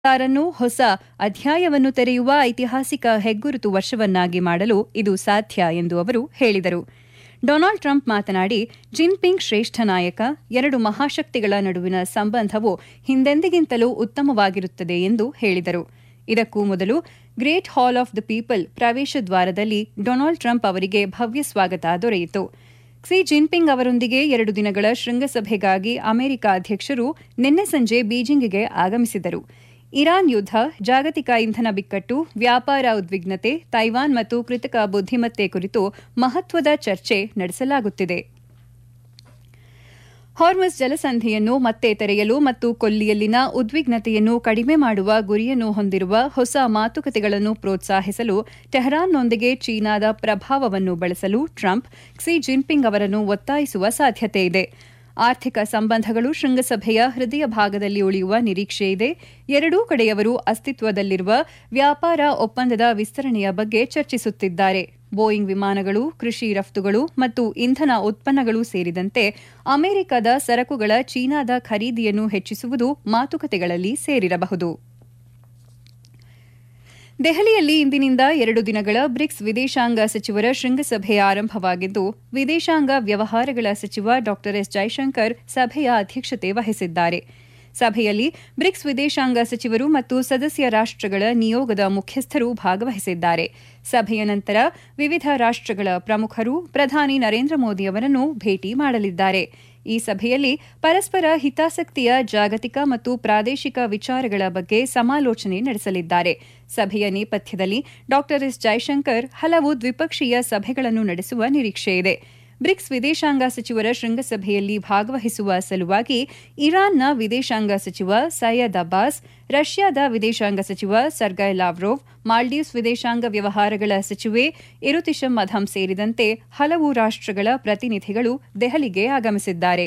ನ್ನು ಹೊಸ ಅಧ್ಯಾಯವನ್ನು ತೆರೆಯುವ ಐತಿಹಾಸಿಕ ಹೆಗ್ಗುರುತು ವರ್ಷವನ್ನಾಗಿ ಮಾಡಲು ಇದು ಸಾಧ್ಯ ಎಂದು ಅವರು ಹೇಳಿದರು. ಡೊನಾಲ್ಡ್ ಟ್ರಂಪ್ ಮಾತನಾಡಿ, ಜಿನ್ಪಿಂಗ್ ಶ್ರೇಷ್ಠ ನಾಯಕ, ಎರಡು ಮಹಾಶಕ್ತಿಗಳ ನಡುವಿನ ಸಂಬಂಧವು ಹಿಂದೆಂದಿಗಿಂತಲೂ ಉತ್ತಮವಾಗಿರುತ್ತದೆ ಎಂದು ಹೇಳಿದರು. ಇದಕ್ಕೂ ಮೊದಲು great hall of the people ಪ್ರವೇಶ ದ್ವಾರದಲ್ಲಿ ಡೊನಾಲ್ಡ್ ಟ್ರಂಪ್ ಅವರಿಗೆ ಭವ್ಯ ಸ್ವಾಗತ ದೊರೆಯಿತು. ಕ್ಸಿ ಜಿನ್ಪಿಂಗ್ ಅವರೊಂದಿಗೆ 2 ದಿನಗಳ ಶೃಂಗಸಭೆಗಾಗಿ ಅಮೆರಿಕ ಅಧ್ಯಕ್ಷರು ನಿನ್ನೆ ಸಂಜೆ ಬೀಜಿಂಗ್ಗೆ ಆಗಮಿಸಿದರು. ಇರಾನ್ ಯುದ್ಧ, ಜಾಗತಿಕ ಇಂಧನ ಬಿಕ್ಕಟ್ಟು, ವ್ಯಾಪಾರ ಉದ್ವಿಗ್ನತೆ, ತೈವಾನ್ ಮತ್ತು ಕೃತಕ ಬುದ್ದಿಮತ್ತೆ ಕುರಿತು ಮಹತ್ವದ ಚರ್ಚೆ ನಡೆಸಲಾಗುತ್ತಿದೆ. ಹಾರ್ಮುಜ್ ಜಲಸಂಧಿಯನ್ನು ಮತ್ತೆ ತೆರೆಯಲು ಮತ್ತು ಕೊಲ್ಲಿಯಲ್ಲಿನ ಉದ್ವಿಗ್ನತೆಯನ್ನು ಕಡಿಮೆ ಮಾಡುವ ಗುರಿಯನ್ನು ಹೊಂದಿರುವ ಹೊಸ ಮಾತುಕತೆಗಳನ್ನು ಪ್ರೋತ್ಸಾಹಿಸಲು ಟೆಹರಾನ್ನೊಂದಿಗೆ ಚೀನಾದ ಪ್ರಭಾವವನ್ನು ಬಳಸಲು ಟ್ರಂಪ್ ಕ್ಸಿ ಜಿನ್ಪಿಂಗ್ ಅವರನ್ನು ಒತ್ತಾಯಿಸುವ ಸಾಧ್ಯತೆಯಿದೆ. ಆರ್ಥಿಕ ಸಂಬಂಧಗಳು ಶೃಂಗಸಭೆಯ ಹೃದಯ ಭಾಗದಲ್ಲಿ ಉಳಿಯುವ ನಿರೀಕ್ಷೆಯಿದೆ. ಎರಡೂ ಕಡೆಯವರು ಅಸ್ತಿತ್ವದಲ್ಲಿರುವ ವ್ಯಾಪಾರ ಒಪ್ಪಂದದ ವಿಸ್ತರಣೆಯ ಬಗ್ಗೆ ಚರ್ಚಿಸುತ್ತಿದ್ದಾರೆ. ಬೋಯಿಂಗ್ ವಿಮಾನಗಳು, ಕೃಷಿ ರಫ್ತುಗಳು ಮತ್ತು ಇಂಧನ ಉತ್ಪನ್ನಗಳು ಸೇರಿದಂತೆ ಅಮೆರಿಕದ ಸರಕುಗಳ ಚೀನಾದ ಖರೀದಿಯನ್ನು ಹೆಚ್ಚಿಸುವುದು ಮಾತುಕತೆಗಳಲ್ಲಿ ಸೇರಿರಬಹುದು. ದೆಹಲಿಯಲ್ಲಿ ಇಂದಿನಿಂದ 2 ದಿನಗಳ ಬ್ರಿಕ್ಸ್ ವಿದೇಶಾಂಗ ಸಚಿವರ ಶೃಂಗಸಭೆ ಆರಂಭವಾಗಿದ್ದು, ವಿದೇಶಾಂಗ ವ್ಯವಹಾರಗಳ ಸಚಿವ ಡಾ ಎಸ್ ಜೈಶಂಕರ್ ಸಭೆಯ ಅಧ್ಯಕ್ಷತೆ ವಹಿಸಿದ್ದಾರೆ. ಸಭೆಯಲ್ಲಿ ಬ್ರಿಕ್ಸ್ ವಿದೇಶಾಂಗ ಸಚಿವರು ಮತ್ತು ಸದಸ್ಯ ರಾಷ್ಟ್ರಗಳ ನಿಯೋಗದ ಮುಖ್ಯಸ್ಥರು ಭಾಗವಹಿಸಿದ್ದಾರೆ. ಸಭೆಯ ನಂತರ ವಿವಿಧ ರಾಷ್ಟ್ರಗಳ ಪ್ರಮುಖರು ಪ್ರಧಾನಿ ನರೇಂದ್ರ ಮೋದಿ ಅವರನ್ನು ಭೇಟಿ ಮಾಡಲಿದ್ದಾರೆ. ಈ ಸಭೆಯಲ್ಲಿ ಪರಸ್ಪರ ಹಿತಾಸಕ್ತಿಯ ಜಾಗತಿಕ ಮತ್ತು ಪ್ರಾದೇಶಿಕ ವಿಚಾರಗಳ ಬಗ್ಗೆ ಸಮಾಲೋಚನೆ ನಡೆಸಲಿದ್ದಾರೆ. ಸಭೆಯ ನೇಪಥ್ಯದಲ್ಲಿ ಡಾ ಎಸ್ ಜೈಶಂಕರ್ ಹಲವು ದ್ವಿಪಕ್ಷೀಯ ಸಭೆಗಳನ್ನು ನಡೆಸುವ ನಿರೀಕ್ಷೆಯಿದೆ. ಬ್ರಿಕ್ಸ್ ವಿದೇಶಾಂಗ ಸಚಿವರ ಶೃಂಗಸಭೆಯಲ್ಲಿ ಭಾಗವಹಿಸುವ ಸಲುವಾಗಿ ಇರಾನ್ನ ವಿದೇಶಾಂಗ ಸಚಿವ ಸೈಯದ್ ಅಬ್ಬಾಸ್, ರಷ್ಯಾದ ವಿದೇಶಾಂಗ ಸಚಿವ ಸರ್ಗೈ ಲಾವ್ರೋವ್, ಮಾಲ್ಡೀವ್ಸ್ ವಿದೇಶಾಂಗ ವ್ಯವಹಾರಗಳ ಸಚಿವೆ ಇರುತಿಶಮ್ ಮಧಮ್ ಸೇರಿದಂತೆ ಹಲವು ರಾಷ್ಟ್ರಗಳ ಪ್ರತಿನಿಧಿಗಳು ದೆಹಲಿಗೆ ಆಗಮಿಸಿದ್ದಾರೆ.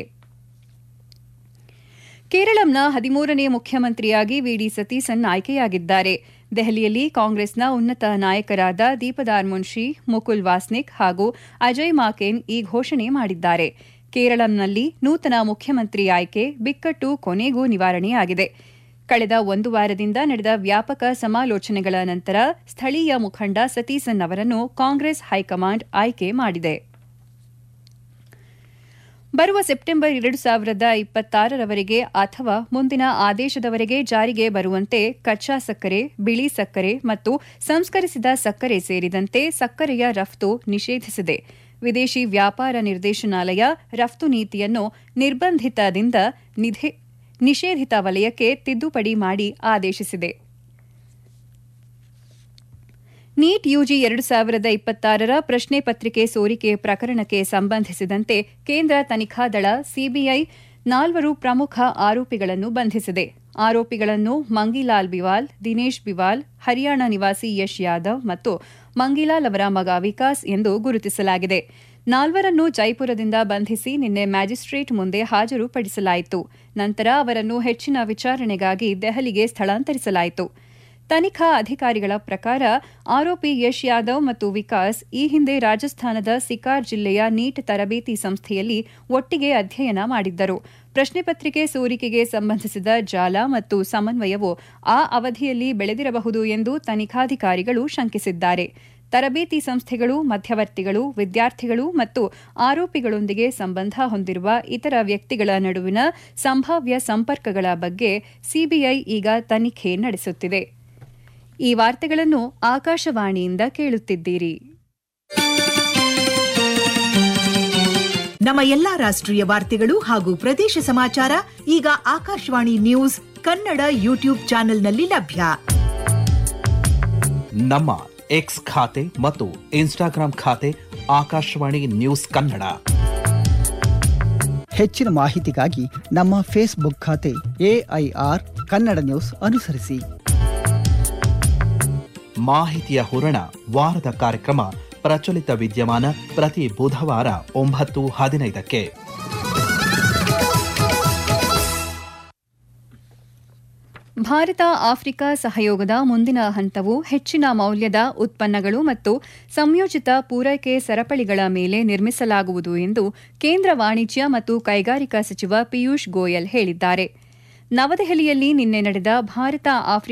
ಕೇರಳಂನ 13ನೇ ಮುಖ್ಯಮಂತ್ರಿಯಾಗಿ ವಿಡಿ ಸತೀಸನ್ ಆಯ್ಕೆಯಾಗಿದ್ದಾರೆ. ದೆಹಲಿಯಲ್ಲಿ ಕಾಂಗ್ರೆಸ್ನ ಉನ್ನತ ನಾಯಕರಾದ ದೀಪದಾರ್ ಮುನ್ಷಿ, ಮುಕುಲ್ ವಾಸ್ನಿಕ್ ಹಾಗೂ ಅಜಯ್ ಮಾಕೇನ್ ಈ ಘೋಷಣೆ ಮಾಡಿದ್ದಾರೆ. ಕೇರಳಂನಲ್ಲಿ ನೂತನ ಮುಖ್ಯಮಂತ್ರಿ ಆಯ್ಕೆ ಬಿಕ್ಕಟ್ಟು ಕೊನೆಗೂ ನಿವಾರಣೆಯಾಗಿದೆ. ಕಳೆದ 1 ವಾರದಿಂದ ನಡೆದ ವ್ಯಾಪಕ ಸಮಾಲೋಚನೆಗಳ ನಂತರ ಸ್ಥಳೀಯ ಮುಖಂಡ ಸತೀಸನ್ ಅವರನ್ನು ಕಾಂಗ್ರೆಸ್ ಹೈಕಮಾಂಡ್ ಆಯ್ಕೆ ಮಾಡಿದೆ. ಬರುವ ಸೆಪ್ಟೆಂಬರ್ 2026ರವರೆಗೆ ಅಥವಾ ಮುಂದಿನ ಆದೇಶದವರೆಗೆ ಜಾರಿಗೆ ಬರುವಂತೆ ಕಚ್ಚಾ ಸಕ್ಕರೆ, ಬಿಳಿ ಸಕ್ಕರೆ ಮತ್ತು ಸಂಸ್ಕರಿಸಿದ ಸಕ್ಕರೆ ಸೇರಿದಂತೆ ಸಕ್ಕರೆಯ ರಫ್ತು ನಿಷೇಧಿಸಿದೆ. ವಿದೇಶಿ ವ್ಯಾಪಾರ ನಿರ್ದೇಶನಾಲಯ ರಫ್ತು ನೀತಿಯನ್ನು ನಿರ್ಬಂಧಿತದಿಂದ ನಿಷೇಧಿತ ವಲಯಕ್ಕೆ ತಿದ್ದುಪಡಿ ಮಾಡಿ ಆದೇಶಿಸಿದೆ. ನೀಟ್ ಯುಜಿ 2026ರ ಪ್ರಶ್ನೆ ಪತ್ರಿಕೆ ಸೋರಿಕೆ ಪ್ರಕರಣಕ್ಕೆ ಸಂಬಂಧಿಸಿದಂತೆ ಕೇಂದ್ರ ತನಿಖಾ ದಳ ಸಿಬಿಐ 4 ಪ್ರಮುಖ ಆರೋಪಿಗಳನ್ನು ಬಂಧಿಸಿದೆ. ಆರೋಪಿಗಳನ್ನು ಮಂಗಿಲಾಲ್ ಬಿವಾಲ್, ದಿನೇಶ್ ಬಿವಾಲ್, ಹರಿಯಾಣ ನಿವಾಸಿ ಯಶ್ ಯಾದವ್ ಮತ್ತು ಮಂಗಿಲಾಲ್ ಅವರ ಮಗ ವಿಕಾಸ್ ಎಂದು ಗುರುತಿಸಲಾಗಿದೆ. 4ರನ್ನು ಜೈಪುರದಿಂದ ಬಂಧಿಸಿ ನಿನ್ನೆ ಮ್ಯಾಜಿಸ್ಟ್ರೇಟ್ ಮುಂದೆ ಹಾಜರುಪಡಿಸಲಾಯಿತು. ನಂತರ ಅವರನ್ನು ಹೆಚ್ಚಿನ ವಿಚಾರಣೆಗಾಗಿ ದೆಹಲಿಗೆ ಸ್ಥಳಾಂತರಿಸಲಾಯಿತು. ತನಿಖಾ ಅಧಿಕಾರಿಗಳ ಪ್ರಕಾರ ಆರೋಪಿ ಯಶ್ ಯಾದವ್ ಮತ್ತು ವಿಕಾಸ್ ಈ ಹಿಂದೆ ರಾಜಸ್ಥಾನದ ಸಿಕಾರ್ ಜಿಲ್ಲೆಯ ನೀಟ್ ತರಬೇತಿ ಸಂಸ್ಥೆಯಲ್ಲಿ ಒಟ್ಟಿಗೆ ಅಧ್ಯಯನ ಮಾಡಿದ್ದರು. ಪ್ರಶ್ನೆ ಪತ್ರಿಕೆ ಸೋರಿಕೆಗೆ ಸಂಬಂಧಿಸಿದ ಜಾಲ ಮತ್ತು ಸಮನ್ವಯವು ಆ ಅವಧಿಯಲ್ಲಿ ಬೆಳೆದಿರಬಹುದು ಎಂದು ತನಿಖಾಧಿಕಾರಿಗಳು ಶಂಕಿಸಿದ್ದಾರೆ. ತರಬೇತಿ ಸಂಸ್ಥೆಗಳು, ಮಧ್ಯವರ್ತಿಗಳು, ವಿದ್ಯಾರ್ಥಿಗಳು ಮತ್ತು ಆರೋಪಿಗಳೊಂದಿಗೆ ಸಂಬಂಧ ಹೊಂದಿರುವ ಇತರ ವ್ಯಕ್ತಿಗಳ ನಡುವಿನ ಸಂಭಾವ್ಯ ಸಂಪರ್ಕಗಳ ಬಗ್ಗೆ ಸಿಬಿಐ ಈಗ ತನಿಖೆ ನಡೆಸುತ್ತಿದೆ. ಈ ವಾರ್ತೆಗಳನ್ನು ಆಕಾಶವಾಣಿಯಿಂದ ಕೇಳುತ್ತಿದ್ದೀರಿ. ನಮ್ಮ ಎಲ್ಲಾ ರಾಷ್ಟ್ರೀಯ ವಾರ್ತೆಗಳು ಹಾಗೂ ಪ್ರದೇಶ ಸಮಾಚಾರ ಈಗ ಆಕಾಶವಾಣಿ ನ್ಯೂಸ್ ಕನ್ನಡ ಯೂಟ್ಯೂಬ್ ಚಾನೆಲ್ನಲ್ಲಿ ಲಭ್ಯ. ನಮ್ಮ ಎಕ್ಸ್ ಖಾತೆ ಮತ್ತು ಇನ್ಸ್ಟಾಗ್ರಾಂ ಖಾತೆ ಆಕಾಶವಾಣಿ ನ್ಯೂಸ್ ಕನ್ನಡ. ಹೆಚ್ಚಿನ ಮಾಹಿತಿಗಾಗಿ ನಮ್ಮ ಫೇಸ್ಬುಕ್ ಖಾತೆ AIR ಕನ್ನಡ ನ್ಯೂಸ್ ಅನುಸರಿಸಿ. ಮಾಹಿತಿಯ ಹೂರಣ ವಾರದ ಕಾರ್ಯಕ್ರಮ ಪ್ರಚಲಿತ ವಿದ್ಯಮಾನ ಪ್ರತಿ ಬುಧವಾರ 9:15ಕ್ಕೆ. ಭಾರತ ಆಫ್ರಿಕಾ ಸಹಯೋಗದ ಮುಂದಿನ ಹಂತವು ಹೆಚ್ಚಿನ ಮೌಲ್ಯದ ಉತ್ಪನ್ನಗಳು ಮತ್ತು ಸಂಯೋಜಿತ ಪೂರೈಕೆ ಸರಪಳಿಗಳ ಮೇಲೆ ನಿರ್ಮಿಸಲಾಗುವುದು ಎಂದು ಕೇಂದ್ರ ವಾಣಿಜ್ಯ ಮತ್ತು ಕೈಗಾರಿಕಾ ಸಚಿವ ಪಿಯೂಷ್ ಗೋಯಲ್ ಹೇಳಿದ್ದಾರೆ. ನವದೆಹಲಿಯಲ್ಲಿ ನಿನ್ನೆ ನಡೆದ ಭಾರತ ಆಫ್ರಿಕಾ